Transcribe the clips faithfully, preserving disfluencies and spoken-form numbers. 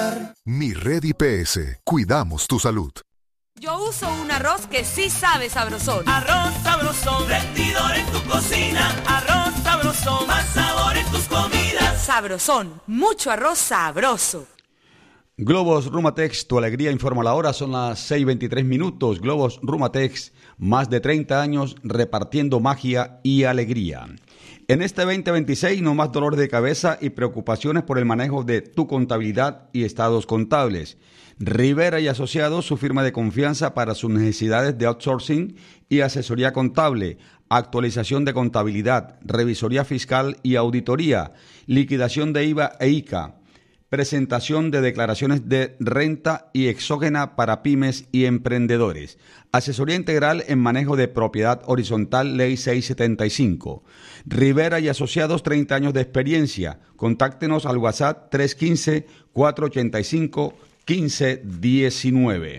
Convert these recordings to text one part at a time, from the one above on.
bienestar. Mi Red I P S. Cuidamos tu salud. Yo uso un arroz que sí sabe sabrosón. Arroz sabrosón, rendidor en tu cocina. Arroz sabrosón, más sabor en tus comidas. Sabrosón, mucho arroz sabroso. Globos Rumatex, tu alegría informa la hora, son las seis veintitrés minutos. Globos Rumatex, más de treinta años repartiendo magia y alegría. En este veinte veintiséis, no más dolores de cabeza y preocupaciones por el manejo de tu contabilidad y estados contables. Rivera y Asociados, su firma de confianza para sus necesidades de outsourcing y asesoría contable, actualización de contabilidad, revisoría fiscal y auditoría, liquidación de I V A e I C A, presentación de declaraciones de renta y exógena para pymes y emprendedores. Asesoría integral en manejo de propiedad horizontal, Ley seiscientos setenta y cinco. Rivera y Asociados, treinta años de experiencia. Contáctenos al WhatsApp tres uno cinco, cuatro ocho cinco, uno cinco uno nueve.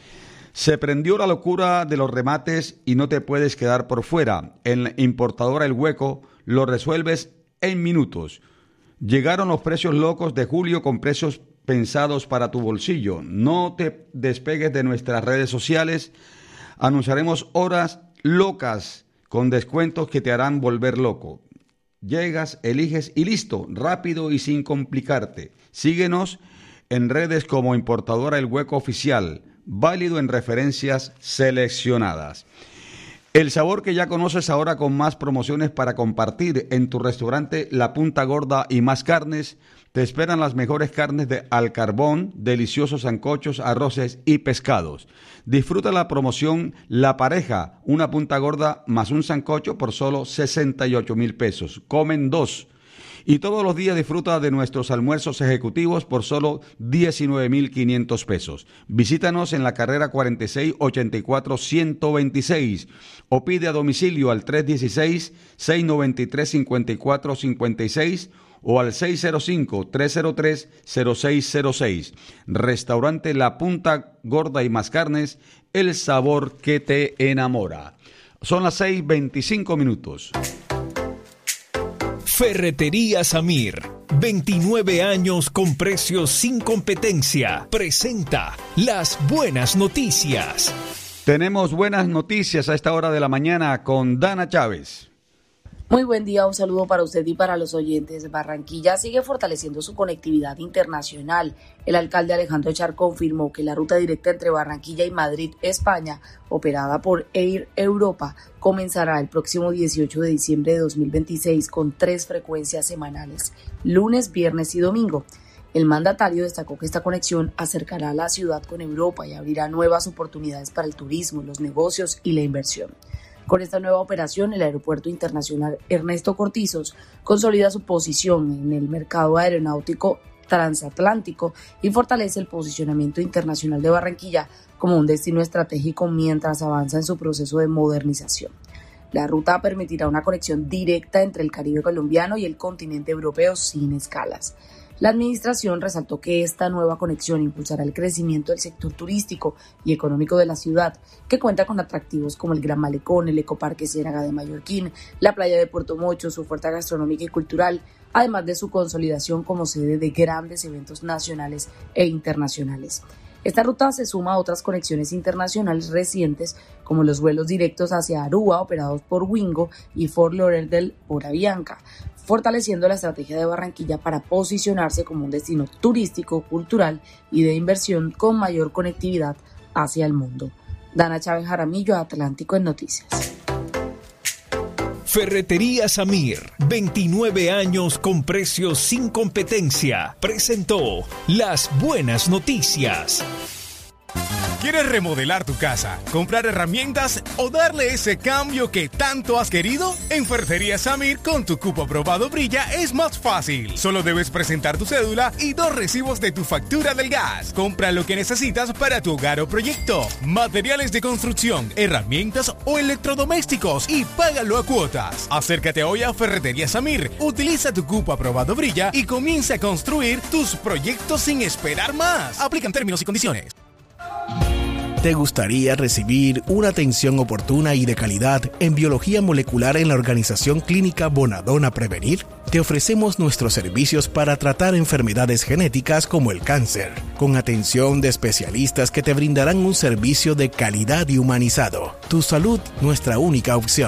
Se prendió la locura de los remates y no te puedes quedar por fuera. En la importadora El Hueco lo resuelves en minutos. Llegaron los precios locos de julio con precios pensados para tu bolsillo. No te despegues de nuestras redes sociales. Anunciaremos horas locas con descuentos que te harán volver loco. Llegas, eliges y listo, rápido y sin complicarte. Síguenos en redes como Importadora El Hueco Oficial, válido en referencias seleccionadas. El sabor que ya conoces ahora con más promociones para compartir en tu restaurante La Punta Gorda y Más Carnes. Te esperan las mejores carnes de al carbón, deliciosos sancochos, arroces y pescados. Disfruta la promoción La Pareja, una punta gorda más un sancocho por solo sesenta y ocho mil pesos. Comen dos. Y todos los días disfruta de nuestros almuerzos ejecutivos por solo diecinueve mil quinientos pesos. Visítanos en la carrera cuarenta y seis, ochenta y cuatro, ciento veintiséis o pide a domicilio al tres uno seis, seis nueve tres, cinco cuatro cinco seis o al seis cero cinco, tres cero tres, cero seis cero seis. Restaurante La Punta Gorda y Más Carnes, el sabor que te enamora. Son las seis veinticinco minutos. Ferretería Samir, veintinueve años con precios sin competencia, presenta las buenas noticias. Tenemos buenas noticias a esta hora de la mañana con Dana Chávez. Muy buen día, un saludo para usted y para los oyentes. Barranquilla sigue fortaleciendo su conectividad internacional. El alcalde Alejandro Char confirmó que la ruta directa entre Barranquilla y Madrid, España, operada por Air Europa, comenzará el próximo dieciocho de diciembre de dos mil veintiséis con tres frecuencias semanales, lunes, viernes y domingo. El mandatario destacó que esta conexión acercará a la ciudad con Europa y abrirá nuevas oportunidades para el turismo, los negocios y la inversión. Con esta nueva operación, el Aeropuerto Internacional Ernesto Cortizos consolida su posición en el mercado aeronáutico transatlántico y fortalece el posicionamiento internacional de Barranquilla como un destino estratégico mientras avanza en su proceso de modernización. La ruta permitirá una conexión directa entre el Caribe colombiano y el continente europeo sin escalas. La administración resaltó que esta nueva conexión impulsará el crecimiento del sector turístico y económico de la ciudad, que cuenta con atractivos como el Gran Malecón, el Ecoparque Ciénaga de Mallorquín, la playa de Puerto Mocho, su oferta gastronómica y cultural, además de su consolidación como sede de grandes eventos nacionales e internacionales. Esta ruta se suma a otras conexiones internacionales recientes, como los vuelos directos hacia Aruba, operados por Wingo, y Fort Lauderdale por Avianca, fortaleciendo la estrategia de Barranquilla para posicionarse como un destino turístico, cultural y de inversión con mayor conectividad hacia el mundo. Dana Chávez Jaramillo, Atlántico en Noticias. Ferretería Samir, veintinueve años con precios sin competencia, presentó las buenas noticias. ¿Quieres remodelar tu casa, comprar herramientas o darle ese cambio que tanto has querido? En Ferretería Samir, con tu cupo aprobado Brilla, es más fácil. Solo debes presentar tu cédula y dos recibos de tu factura del gas. Compra lo que necesitas para tu hogar o proyecto. Materiales de construcción, herramientas o electrodomésticos y págalo a cuotas. Acércate hoy a Ferretería Samir. Utiliza tu cupo aprobado Brilla y comienza a construir tus proyectos sin esperar más. Aplican términos y condiciones. ¿Te gustaría recibir una atención oportuna y de calidad en biología molecular en la Organización Clínica Bonadona Prevenir? Te ofrecemos nuestros servicios para tratar enfermedades genéticas como el cáncer, con atención de especialistas que te brindarán un servicio de calidad y humanizado. Tu salud, nuestra única opción.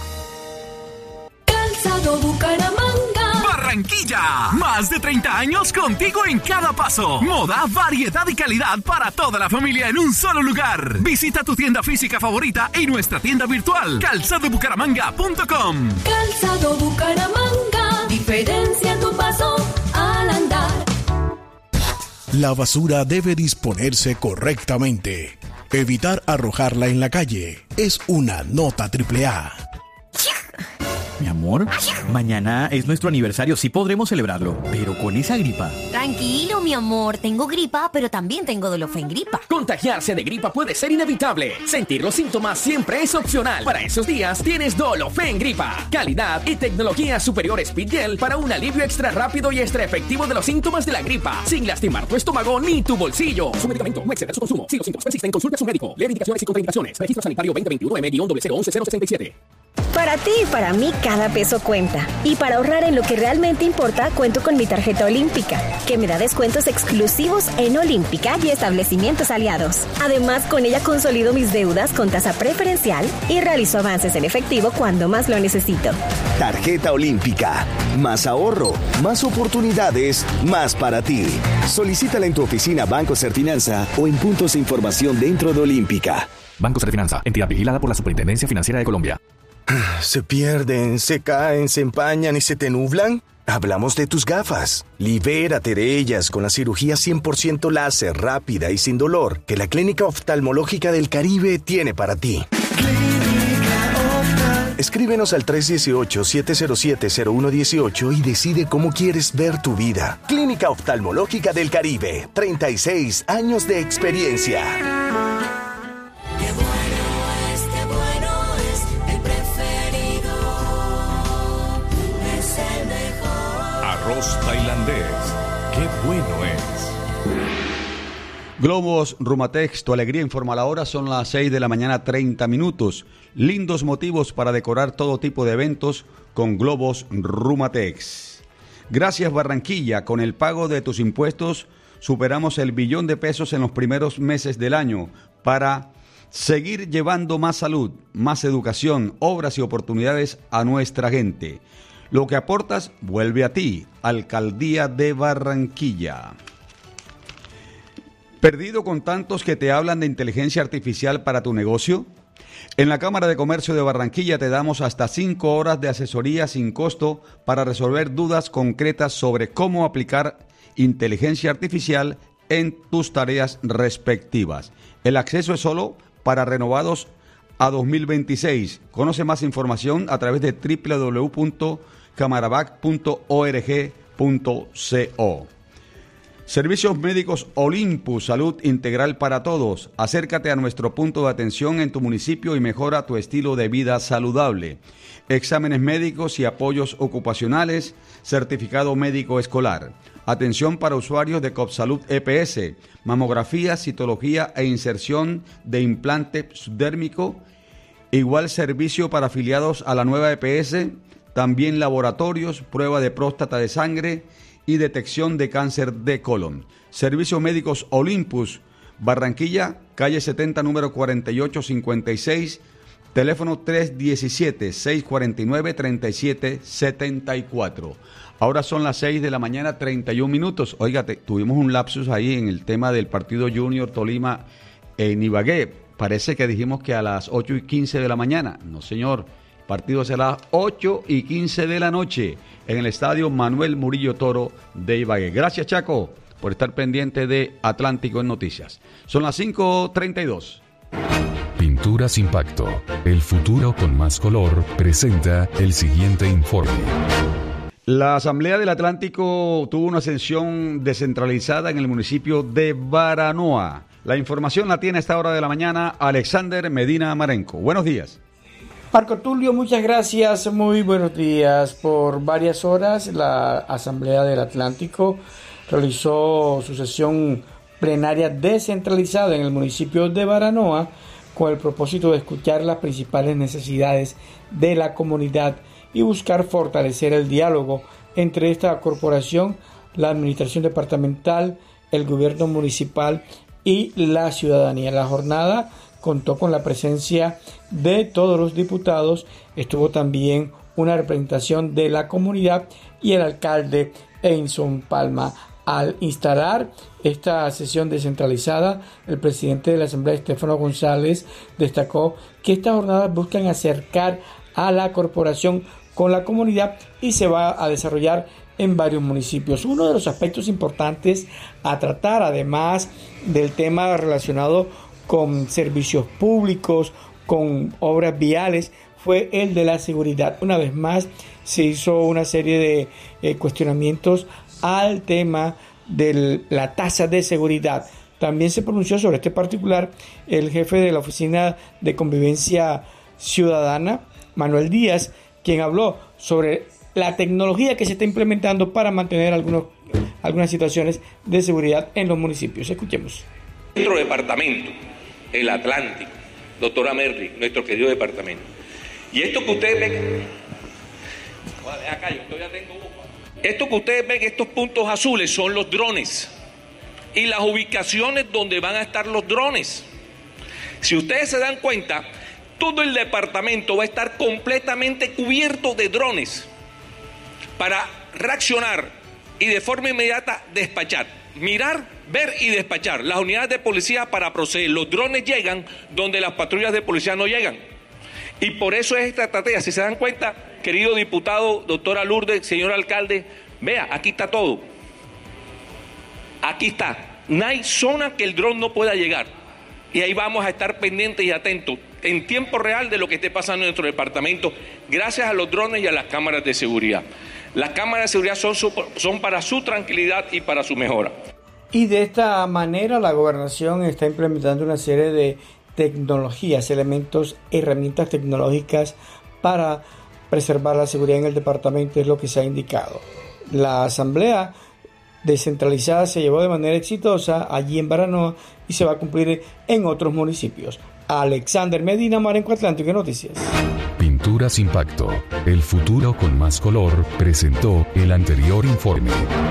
Calzado Bucaramanga. Barranquilla, más de treinta años contigo en cada paso. Moda, variedad y calidad para toda la familia en un solo lugar. Visita tu tienda física favorita y nuestra tienda virtual, calzado bucaramanga punto com. Calzado Bucaramanga, diferencia en tu paso al andar. La basura debe disponerse correctamente. Evitar arrojarla en la calle es una nota triple A. Mi amor, mañana es nuestro aniversario, sí podremos celebrarlo, pero con esa gripa. Tranquilo, mi amor, tengo gripa, pero también tengo Dolofen gripa. Contagiarse de gripa puede ser inevitable. Sentir los síntomas siempre es opcional. Para esos días tienes Dolofen gripa. Calidad y tecnología superior Speed Gel para un alivio extra rápido y extra efectivo de los síntomas de la gripa, sin lastimar tu estómago ni tu bolsillo. Su medicamento no excede su consumo. Si los síntomas persisten, consulte a su médico. Leer indicaciones y contraindicaciones. Registro sanitario veinte veintiuno M cero cero once cero sesenta y siete. Para ti y para mí, cada peso cuenta. Y para ahorrar en lo que realmente importa, cuento con mi tarjeta Olímpica, que me da descuentos exclusivos en Olímpica y establecimientos aliados. Además, con ella consolido mis deudas con tasa preferencial y realizo avances en efectivo cuando más lo necesito. Tarjeta Olímpica. Más ahorro, más oportunidades, más para ti. Solicítala en tu oficina Banco Serfinanza o en puntos de información dentro de Olímpica. Banco Serfinanza, entidad vigilada por la Superintendencia Financiera de Colombia. ¿Se pierden, se caen, se empañan y se te nublan? Hablamos de tus gafas. Libérate de ellas con la cirugía cien por ciento láser, rápida y sin dolor que la Clínica Oftalmológica del Caribe tiene para ti. Escríbenos al tres uno ocho, siete cero siete, cero uno uno ocho y decide cómo quieres ver tu vida. Clínica Oftalmológica del Caribe, treinta y seis años de experiencia. Arroz tailandés, qué bueno es. Globos Rumatex, tu alegría informa la hora, son las seis de la mañana, treinta minutos. Lindos motivos para decorar todo tipo de eventos con Globos Rumatex. Gracias Barranquilla, con el pago de tus impuestos superamos el billón de pesos en los primeros meses del año para seguir llevando más salud, más educación, obras y oportunidades a nuestra gente. Lo que aportas vuelve a ti. Alcaldía de Barranquilla. ¿Perdido con tantos que te hablan de inteligencia artificial para tu negocio? En la Cámara de Comercio de Barranquilla te damos hasta cinco horas de asesoría sin costo para resolver dudas concretas sobre cómo aplicar inteligencia artificial en tus tareas respectivas. El acceso es solo para renovados a dos mil veintiséis. Conoce más información a través de doble u doble u doble u punto camarabac punto org punto co. Servicios médicos Olympus, salud integral para todos. Acércate a nuestro punto de atención en tu municipio y mejora tu estilo de vida saludable. Exámenes médicos y apoyos ocupacionales, certificado médico escolar. Atención para usuarios de COPSalud E P S, mamografía, citología e inserción de implante subdérmico. Igual servicio para afiliados a la nueva E P S, también laboratorios, prueba de próstata de sangre y detección de cáncer de colon. Servicios médicos Olympus, Barranquilla, calle setenta, número cuarenta y ocho cincuenta y seis, teléfono tres uno siete, seis cuatro nueve, tres siete siete cuatro. Ahora son las seis de la mañana, treinta y un minutos. Oiga, te, tuvimos un lapsus ahí en el tema del partido Junior Tolima en Ibagué. Parece que dijimos que a las ocho y quince de la mañana. No, señor. Partido será a las ocho y quince de la noche en el estadio Manuel Murillo Toro de Ibagué. Gracias, Chaco, por estar pendiente de Atlántico en Noticias. Son las cinco treinta y dos. Pinturas Impacto, el futuro con más color, presenta el siguiente informe. La Asamblea del Atlántico tuvo una sesión descentralizada en el municipio de Baranoa. La información la tiene a esta hora de la mañana Alexander Medina Marenco. Buenos días. Marco Tulio, muchas gracias, muy buenos días. Por varias horas la Asamblea del Atlántico realizó su sesión plenaria descentralizada en el municipio de Baranoa con el propósito de escuchar las principales necesidades de la comunidad y buscar fortalecer el diálogo entre esta corporación, la administración departamental, el gobierno municipal y la ciudadanía. La jornada contó con la presencia de todos los diputados, estuvo también una representación de la comunidad y el alcalde Einson Palma. Al instalar esta sesión descentralizada, el presidente de la Asamblea, Estefano González, destacó que estas jornadas buscan acercar a la corporación con la comunidad y se va a desarrollar en varios municipios. Uno de los aspectos importantes a tratar, además del tema relacionado con servicios públicos, con obras viales, fue el de la seguridad. Una vez más se hizo una serie de eh, cuestionamientos al tema de la tasa de seguridad. También se pronunció sobre este particular el jefe de la Oficina de Convivencia Ciudadana, Manuel Díaz, quien habló sobre la tecnología que se está implementando para mantener algunos, algunas situaciones de seguridad en los municipios. Escuchemos. Nuestro departamento, el Atlántico, doctora Merry, nuestro querido departamento. Y esto que ustedes ven, acá yo todavía tengo boca. Esto que ustedes ven, estos puntos azules son los drones y las ubicaciones donde van a estar los drones. Si ustedes se dan cuenta, todo el departamento va a estar completamente cubierto de drones para reaccionar y de forma inmediata despachar, mirar, ver y despachar. Las unidades de policía para proceder. Los drones llegan donde las patrullas de policía no llegan. Y por eso es esta estrategia. Si se dan cuenta, querido diputado, doctora Lourdes, señor alcalde, vea, aquí está todo. Aquí está. No hay zona que el dron no pueda llegar. Y ahí vamos a estar pendientes y atentos en tiempo real de lo que esté pasando en nuestro departamento, gracias a los drones y a las cámaras de seguridad. Las cámaras de seguridad son, su, son para su tranquilidad y para su mejora. Y de esta manera la gobernación está implementando una serie de tecnologías, elementos, herramientas tecnológicas para preservar la seguridad en el departamento, es lo que se ha indicado. La asamblea descentralizada se llevó de manera exitosa allí en Baranoa y se va a cumplir en otros municipios. Alexander Medina, Marenco Atlántico Noticias. Pinturas Impacto, el futuro con más color, presentó el anterior informe.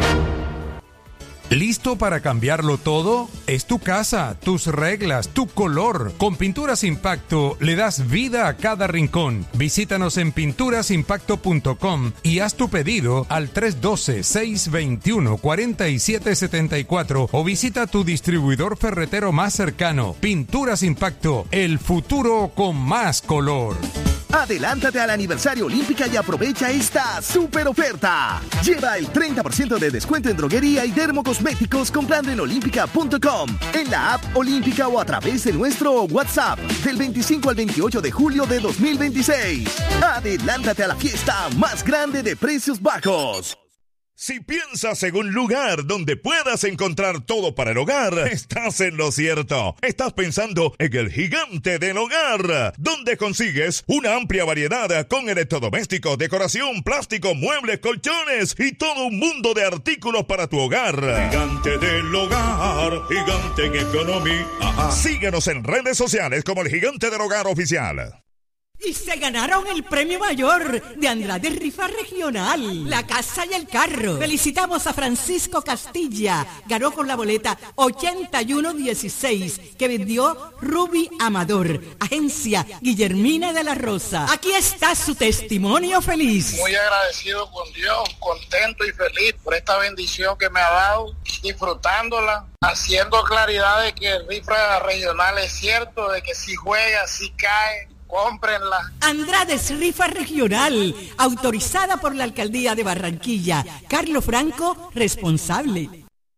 ¿Listo para cambiarlo todo? Es tu casa, tus reglas, tu color. Con Pinturas Impacto le das vida a cada rincón. Visítanos en pinturas impacto punto com y haz tu pedido al tres uno dos, seis dos uno, cuatro siete siete cuatro o visita tu distribuidor ferretero más cercano. Pinturas Impacto, el futuro con más color. Adelántate al aniversario Olímpica y aprovecha esta super oferta. Lleva el treinta por ciento de descuento en droguería y dermocosméticos comprando en olímpica punto com, en la app Olímpica o a través de nuestro WhatsApp del veinticinco al veintiocho de julio de dos mil veintiséis. Adelántate a la fiesta más grande de precios bajos. Si piensas en un lugar donde puedas encontrar todo para el hogar, estás en lo cierto. Estás pensando en el Gigante del Hogar, donde consigues una amplia variedad con electrodomésticos, decoración, plástico, muebles, colchones y todo un mundo de artículos para tu hogar. Gigante del Hogar, gigante en economía. Ajá. Síguenos en redes sociales como el Gigante del Hogar Oficial. Y se ganaron el premio mayor de Andrade Rifa Regional, la casa y el carro. Felicitamos a Francisco Castilla, ganó con la boleta ochenta y uno dieciséis que vendió Ruby Amador, agencia Guillermina de la Rosa. Aquí está su testimonio feliz. Muy agradecido con Dios, contento y feliz por esta bendición que me ha dado, disfrutándola, haciendo claridad de que el Rifa Regional es cierto, de que si juega, si cae, cómprenla. Andrades Rifa Regional, autorizada por la Alcaldía de Barranquilla. Carlos Franco, responsable.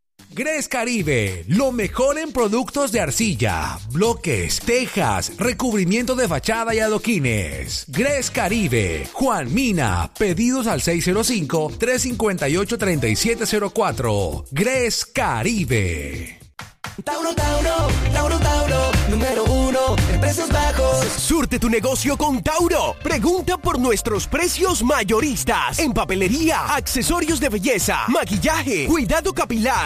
Gres Caribe, lo mejor en productos de arcilla, bloques, tejas, recubrimiento de fachada y adoquines. Gres Caribe, Juan Mina, pedidos al seis cero cinco, tres cinco ocho, tres siete cero cuatro. Gres Caribe. Tauro, Tauro, Tauro, Tauro, número uno en precios bajos. Surte tu negocio con Tauro. Pregunta por nuestros precios mayoristas en papelería, accesorios de belleza, maquillaje, cuidado capilar.